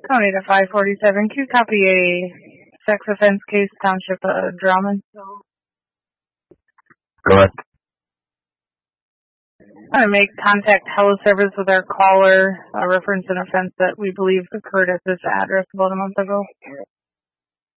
County to 547. Q copy a sex offense case, Township of Drummond. Go ahead. I make contact teleservice with our caller, reference an offense that we believe occurred at this address about a month ago.